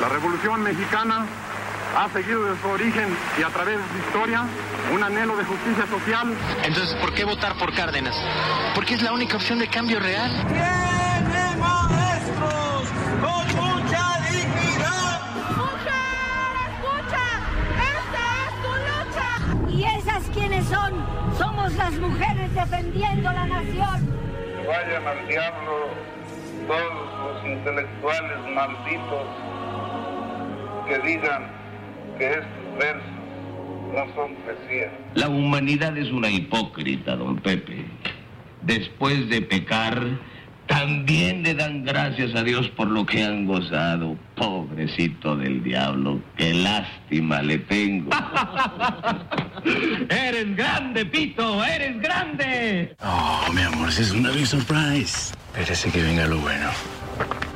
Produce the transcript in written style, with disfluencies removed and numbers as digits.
La Revolución Mexicana ha seguido desde su origen y a través de su historia un anhelo de justicia social. Entonces, ¿por qué votar por Cárdenas? Porque es la única opción de cambio real. ¡Tiene maestros con mucha dignidad! ¡Mujer, escucha! ¡Esta es tu lucha! ¿Y esas quiénes son? Somos las mujeres defendiendo la nación. Que vayan al diablo todos los intelectuales malditos que digan que estos versos no son poesía. La humanidad es una hipócrita, don Pepe. Después de pecar, también le dan gracias a Dios por lo que han gozado. Pobrecito del diablo, qué lástima le tengo. ¡Eres grande, Pito! ¡Eres grande! Oh, mi amor, ese es una big surprise. Espérese que venga lo bueno.